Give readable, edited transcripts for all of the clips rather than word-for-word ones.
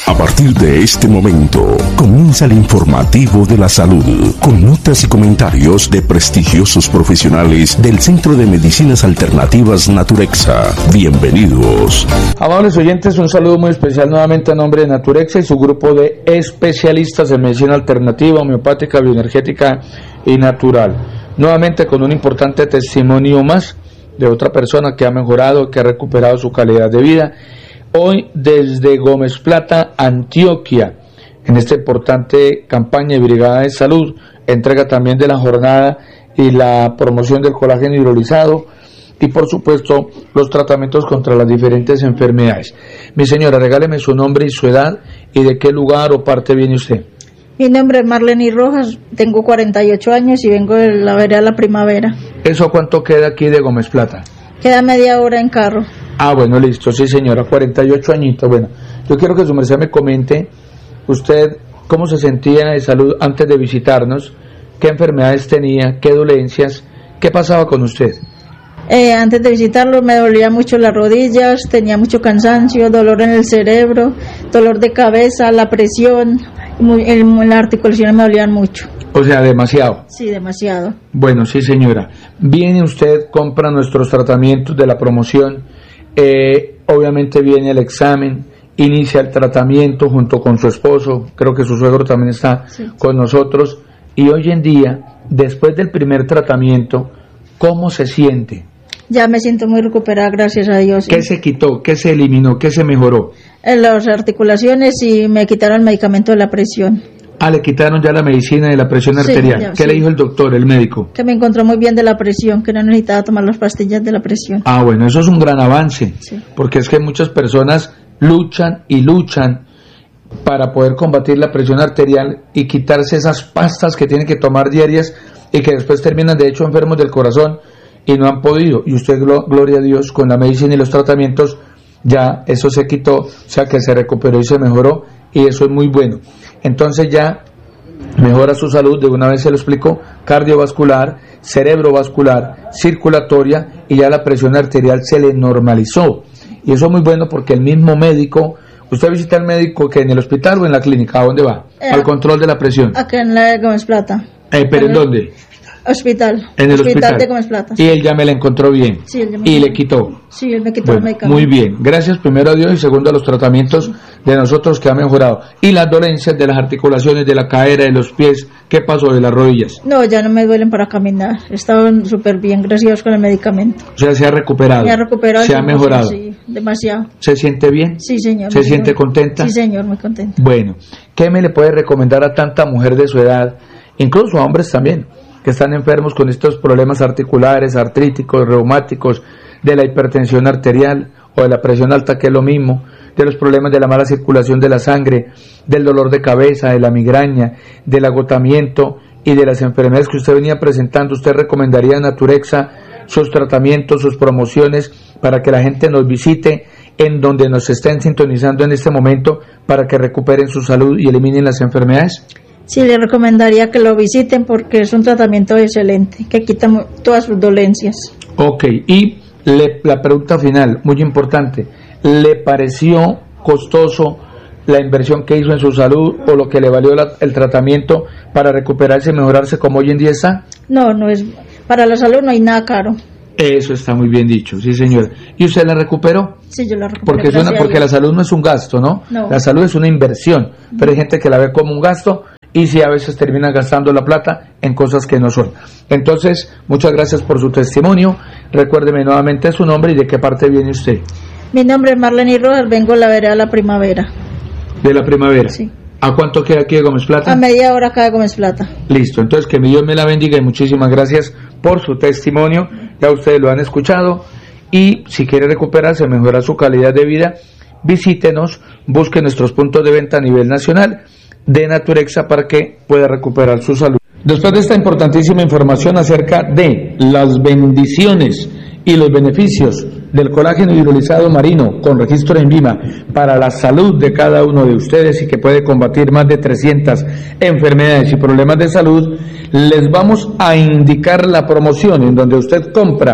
A partir de este momento, comienza el informativo de la salud, con notas y comentarios de prestigiosos profesionales del Centro de Medicinas Alternativas Naturexa. Bienvenidos. Amables oyentes, un saludo muy especial nuevamente a nombre de Naturexa y su grupo de especialistas en medicina alternativa, homeopática, bioenergética y natural. Nuevamente con un importante testimonio más de otra persona que ha mejorado, que ha recuperado su calidad de vida. Hoy desde Gómez Plata, Antioquia, en esta importante campaña de Brigada de Salud, entrega también de la jornada y la promoción del colágeno hidrolizado y por supuesto los tratamientos contra las diferentes enfermedades. Mi señora, regáleme su nombre y su edad y de qué lugar o parte viene usted. Mi nombre es Marlene Rojas, tengo 48 años y vengo de la vereda La Primavera. ¿Eso cuánto queda aquí de Gómez Plata? Queda media hora en carro. Ah, bueno, listo, sí señora, 48 añitos. Bueno, yo quiero que su merced me comente usted cómo se sentía de salud antes de visitarnos, qué enfermedades tenía, qué dolencias, qué pasaba con usted. Antes de visitarlo me dolía mucho las rodillas, tenía mucho cansancio, dolor en el cerebro, dolor de cabeza, la presión, las articulaciones me dolían mucho. O sea, demasiado. Sí, demasiado. Bueno, sí señora. Viene usted, compra nuestros tratamientos de la promoción, obviamente viene el examen, inicia el tratamiento junto con su esposo, creo que su suegro también está con nosotros, y hoy en día, después del primer tratamiento, ¿cómo se siente? Ya me siento muy recuperada, gracias a Dios. ¿Qué se quitó? ¿Qué se eliminó? ¿Qué se mejoró? Las articulaciones y me quitaron el medicamento de la presión. Ah, le quitaron ya la medicina de la presión arterial. Ya, ¿qué le dijo el doctor, el médico? Que me encontró muy bien de la presión, que no necesitaba tomar las pastillas de la presión. Ah, bueno, eso es un gran avance, porque es que muchas personas luchan y luchan para poder combatir la presión arterial y quitarse esas pastas que tienen que tomar diarias y que después terminan de hecho enfermos del corazón y no han podido. Y usted, gloria a Dios, con la medicina y los tratamientos, ya eso se quitó, o sea que se recuperó y se mejoró, y eso es muy bueno. Entonces ya mejora su salud, de una vez se lo explico, cardiovascular, cerebrovascular, circulatoria, y ya la presión arterial se le normalizó. Y eso es muy bueno porque el mismo médico, usted visita al médico que en el hospital o en la clínica, ¿a dónde va? Al control de la presión. Acá en la de Gómez Plata. ¿Pero en dónde? Hospital. En el hospital de Gómez Plata. Y él ya me la encontró bien. Sí, él ya me y le quitó. Sí, él me quitó el medicamento. Muy bien. Gracias primero a Dios y segundo a los tratamientos de nosotros que ha mejorado. Y las dolencias de las articulaciones, de la cadera, de los pies, ¿qué pasó de las rodillas? No, ya no me duelen para caminar. Estaban súper bien, gracias con el medicamento. O sea, se ha recuperado. Se ha recuperado. Se ha mejorado. Sí, demasiado. ¿Se siente bien? Sí, señor. ¿Se siente contenta? Sí, señor, muy contenta. Bueno, ¿qué me le puede recomendar a tanta mujer de su edad, incluso a hombres también, que están enfermos con estos problemas articulares, artríticos, reumáticos, de la hipertensión arterial o de la presión alta, que es lo mismo, de los problemas de la mala circulación de la sangre, del dolor de cabeza, de la migraña, del agotamiento y de las enfermedades que usted venía presentando? ¿Usted recomendaría a Naturexa sus tratamientos, sus promociones, para que la gente nos visite en donde nos estén sintonizando en este momento para que recuperen su salud y eliminen las enfermedades? Sí, le recomendaría que lo visiten porque es un tratamiento excelente, que quita todas sus dolencias. Ok, y la pregunta final, muy importante, ¿le pareció costoso la inversión que hizo en su salud o lo que le valió el tratamiento para recuperarse y mejorarse como hoy en día está? No, no es, para la salud no hay nada caro. Eso está muy bien dicho, sí señora. ¿Y usted la recuperó? Sí, yo la recuperé. Porque la salud no es un gasto, ¿no? No. La salud es una inversión, pero hay gente que la ve como un gasto y sí a veces termina gastando la plata en cosas que no son. Entonces, muchas gracias por su testimonio. Recuérdeme nuevamente su nombre y de qué parte viene usted. Mi nombre es Marlene Rojas, vengo de la vereda La Primavera. ¿De La Primavera? Sí. ¿A cuánto queda aquí de Gómez Plata? A media hora acá de Gómez Plata. Listo, entonces que mi Dios me la bendiga y muchísimas gracias por su testimonio. Ya ustedes lo han escuchado y si quiere recuperarse, mejorar su calidad de vida, visítenos, busque nuestros puntos de venta a nivel nacional de Naturexa para que pueda recuperar su salud. Después de esta importantísima información acerca de las bendiciones y los beneficios del colágeno hidrolizado marino con registro en INVIMA para la salud de cada uno de ustedes y que puede combatir más de 300 enfermedades y problemas de salud, les vamos a indicar la promoción en donde usted compra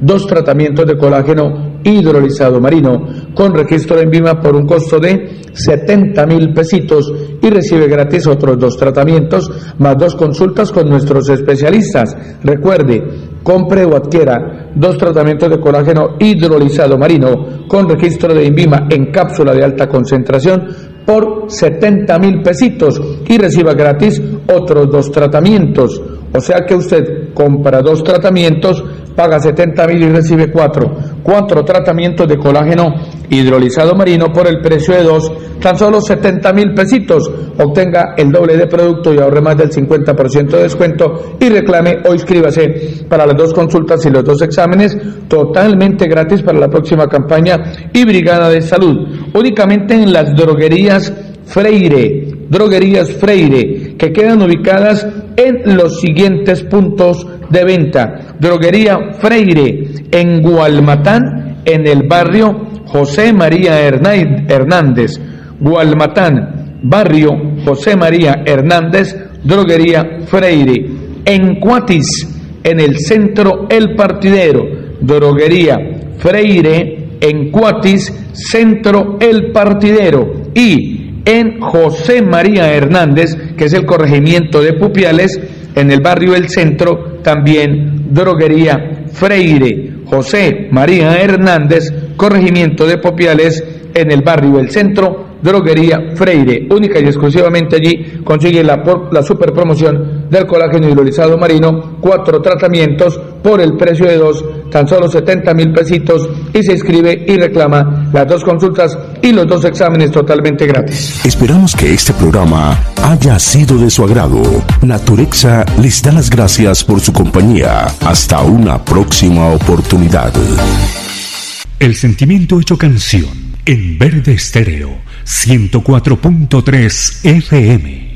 2 tratamientos de colágeno hidrolizado marino con registro de INVIMA por un costo de 70.000 pesitos y recibe gratis otros 2 tratamientos más 2 consultas con nuestros especialistas. Recuerde, compre o adquiera 2 tratamientos de colágeno hidrolizado marino con registro de INVIMA en cápsula de alta concentración por 70.000 pesitos y reciba gratis otros 2 tratamientos. O sea que usted compra 2 tratamientos, paga 70.000 y recibe 4 tratamientos de colágeno hidrolizado marino por el precio de 2, tan solo 70.000 pesitos. Obtenga el doble de producto y ahorre más del 50% de descuento y reclame o inscríbase para las 2 consultas y los 2 exámenes totalmente gratis para la próxima campaña y Brigada de Salud. Únicamente en las droguerías Freire, que quedan ubicadas en los siguientes puntos de venta. Droguería Freire en Gualmatán, en el barrio José María Hernández. Gualmatán, barrio José María Hernández, Droguería Freire. En Cuatis, en el centro El Partidero, Droguería Freire en Cuatis, centro El Partidero. Y en José María Hernández, que es el corregimiento de Pupiales, en el barrio El Centro, también Droguería Freire. José María Hernández, corregimiento de Pupiales, en el barrio El Centro, Droguería Freire. Única y exclusivamente allí consigue la super promoción del colágeno hidrolizado marino, 4 tratamientos por el precio de 2, tan solo 70.000 pesitos, y se inscribe y reclama las 2 consultas y los 2 exámenes totalmente gratis. Esperamos que este programa haya sido de su agrado. Naturexa les da las gracias por su compañía. Hasta una próxima oportunidad. El sentimiento hecho canción en Verde Estéreo 104.3 FM.